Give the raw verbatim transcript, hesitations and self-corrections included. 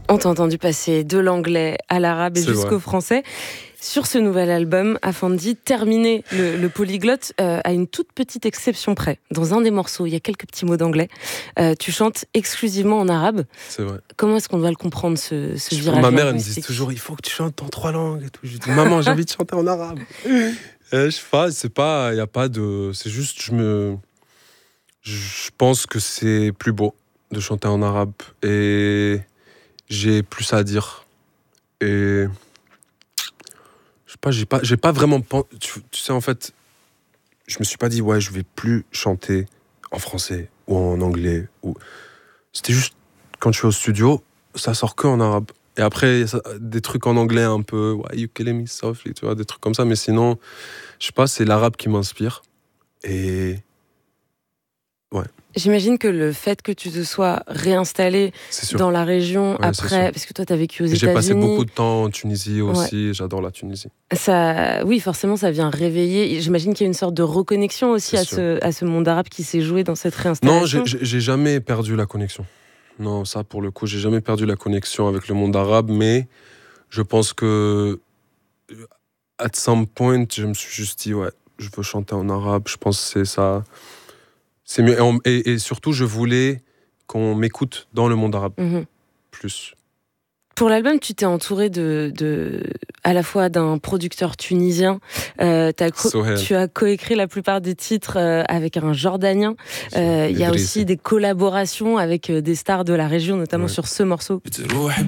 On t'a entendu passer de l'anglais à l'arabe et C'est jusqu'au vrai. français. Sur ce nouvel album, Afandi, terminer le, le polyglotte euh, à une toute petite exception près. Dans un des morceaux, il y a quelques petits mots d'anglais. Euh, tu chantes exclusivement en arabe. C'est vrai. Comment est-ce qu'on doit le comprendre, ce, ce Je- virage Ma mère, elle me dit linguistique ? toujours, il faut que tu chantes en trois langues et tout. Je dis, maman, j'ai envie de chanter en arabe. Euh, je sais pas, c'est pas, il y a pas de, c'est juste, je me, je pense que c'est plus beau de chanter en arabe et j'ai plus à dire. Et je sais pas, j'ai pas, j'ai pas vraiment, pen- tu, tu sais, en fait, je me suis pas dit, ouais, je vais plus chanter en français ou en anglais. Ou... C'était juste, quand je suis au studio, ça sort que en arabe. Et après, ça- des trucs en anglais un peu, why you killing me softly, tu vois, des trucs comme ça. Mais sinon, je sais pas, c'est l'arabe qui m'inspire. Et ouais, J'imagine que le fait que tu te sois réinstallé c'est sûr. dans la région Ouais, c'est après, sûr. parce que toi, tu as vécu aux Et j'ai passé beaucoup États-Unis. de temps en Tunisie aussi. J'adore la Tunisie. Ça, oui, forcément, ça vient réveiller. Et j'imagine qu'il y a une sorte de reconnexion aussi C'est à sûr. ce, à ce monde arabe qui s'est joué dans cette Non, réinstallation. j'ai- j'ai j'ai jamais perdu la connexion. Non, ça pour le coup, j'ai jamais perdu la connexion avec le monde arabe, mais je pense que at some point, je me suis juste dit, ouais, je veux chanter en arabe, je pense que c'est ça. C'est mieux. Et, on- et- et surtout, je voulais qu'on m'écoute dans le monde arabe Mhm. plus. Pour l'album, tu t'es entouré de, de, à la fois d'un producteur tunisien. Euh, t'as co- Sohail. tu as coécrit la plupart des titres euh, avec un Jordanien. Euh, Il y a Idrissi. aussi des collaborations avec euh, des stars de la région, notamment Ouais. sur ce morceau. بتروح